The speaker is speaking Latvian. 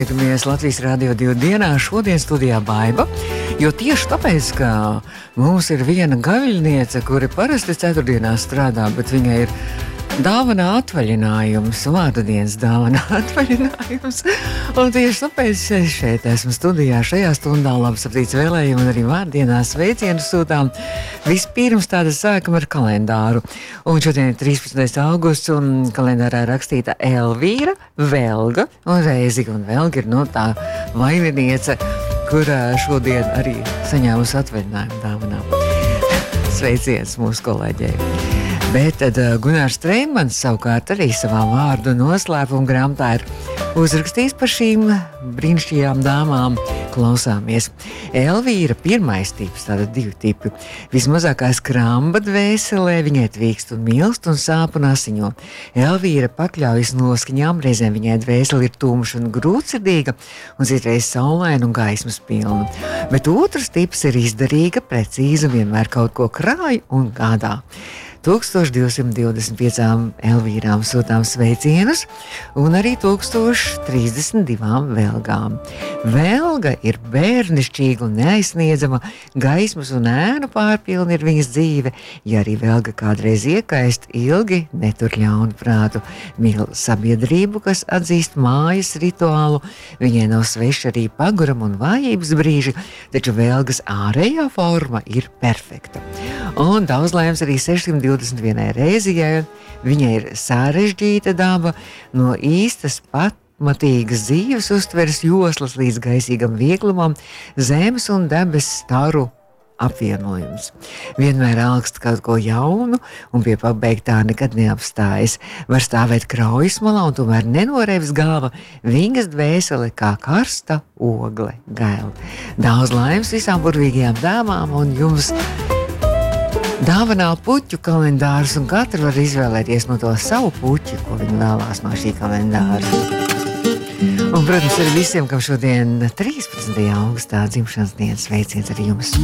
Tiekamies Latvijas Radio 2 dienā, šodien studijā Baiba, jo tieši tāpēc, ka mums ir viena gaviļniece, kuri parasti ceturtdienās strādā, bet viņai ir dāvana atvaļinājums, vārdu dienas dāvana atvaļinājums, un tieši tāpēc šeit esmu studijā šajā stundā labsaprīts vēlējumu un arī vārdienās sveicienu sūtām. Vispirms tāda sākam ar kalendāru, un šodien ir 13. augusts, un kalendārā rakstīta Elvīra, Velga un Reiziga, un Velga ir tā vaininiece, kurā šodien arī saņēmusi atvaļinājumu dāvanām. Sveiciens mūsu kolēģei. Bet tad Gunārs Treimans savukārt arī savā vārdu noslēpuma grāmatā ir uzrakstījis par šīm brīnišķīgām dāmām. Klausāmies. Elvīra pirmais tips, tātad divi tipi. Vismazākā skramba dvēselē, viņai tvīkst un milst un sāp un asiņo. Elvīra pakļaujas noskaņām, reizēm viņai dvēsele ir tumša un grūtsirdīga un citreiz saulaina un gaismas pilna. Bet otrs tips ir izdarīga, precīza, vienmēr kaut ko krāj un gādā. 1225 Elvīrām sūtām sveicienus un arī 1032 Velgām. Velga ir bērnišķīga un neaizsniedzama, gaismas un ēnu pārpilna ir viņas dzīve. Ja arī Velga kādreiz iekaist, ilgi netur ļaunu prātu. Mīl sabiedrību, kas atzīst mājas rituālu, viņai nav sveši arī paguram un vājības brīži, taču Velgas ārējā forma ir perfekta. Un daudz laimes arī 621 Reizijai. Viņai ir sarežģīta daba, no īstas patīgas dzīves uztveres joslas līdz gaisīgam vieglumam, zemes un debesu staru apvienojums. Vienmēr augst kaut ko jaunu un pie pabeigtā nekad neapstājas. Var stāvēt kraujas malā un tomēr nenoreivs galva, viņas dvēsele kā karsta ogle gaila. Daudz laimes visām burvīgajām dāmām un jums dāvanā puķu kalendārus, un katra var izvēlēties no to savu puķi, ko viņi vēlās no šī kalendāra. Un, protams, arī visiem, kam šodien 13. augustā dzimšanas dienas sveiciens arī jums.